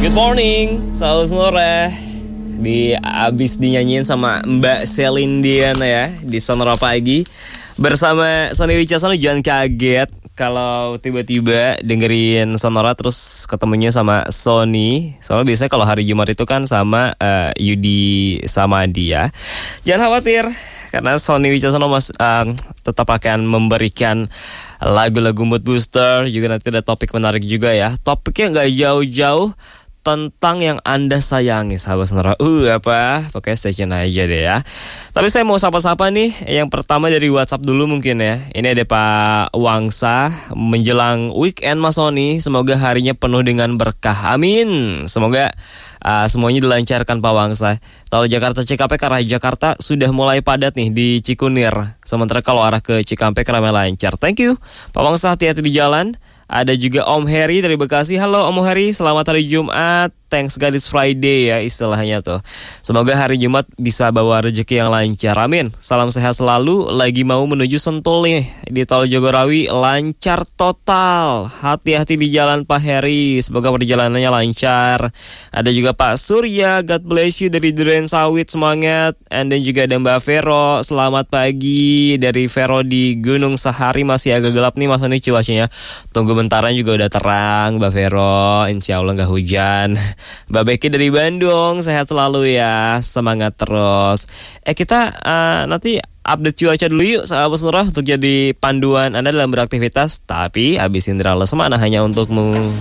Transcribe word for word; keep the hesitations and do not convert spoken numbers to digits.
Good morning, salam Sonora. Di abis dinyanyiin sama Mbak Celine Dion ya di Sonora Pagi bersama Sony Wicaksono. Jangan kaget kalau tiba-tiba dengerin Sonora terus ketemunya sama Sony. Soalnya biasanya kalau hari Jumat itu kan sama uh, Yudi Samadi ya. Jangan khawatir karena Sony Wicaksono mas uh, tetap akan memberikan lagu-lagu mood booster. Juga nanti ada topik menarik juga ya. Topiknya nggak jauh-jauh tentang yang Anda sayangi, sahabat Sonora. Uh, apa? Pokoknya stay tune aja deh ya. Tapi saya mau sapa-sapa nih. Yang pertama dari WhatsApp dulu mungkin ya. Ini ada Pak Wangsa. Menjelang weekend Mas Sony, semoga harinya penuh dengan berkah. Amin. Semoga uh, semuanya dilancarkan Pak Wangsa. Tol Jakarta Cikampek ke arah Jakarta sudah mulai padat nih di Cikunir. Sementara kalau arah ke Cikampek ramai lancar. Thank you Pak Wangsa, hati-hati di jalan. Ada juga Om Heri dari Bekasi. Halo Om Heri, selamat hari Jumat. Thanks God it's Friday ya istilahnya tuh. Semoga hari Jumat bisa bawa rezeki yang lancar. Amin. Salam sehat selalu. Lagi mau menuju Sentul nih di Tol Jagorawi, lancar total. Hati-hati di jalan Pak Heri. Semoga perjalanannya lancar. Ada juga Pak Surya, God bless you dari Duren Sawit, semangat. And then juga ada Mbak Vero. Selamat pagi dari Vero di Gunung Sahari. Masih agak gelap nih Mas Sony cuacanya. Tunggu bentaran juga udah terang Mbak Vero. Insya Allah gak hujan. Mbak Becky dari Bandung, sehat selalu ya, semangat terus. Eh kita uh, nanti update cuaca dulu yuk sahabat Sonora untuk jadi panduan Anda dalam beraktivitas. Tapi habisin Indra Lesmana hanya untukmu.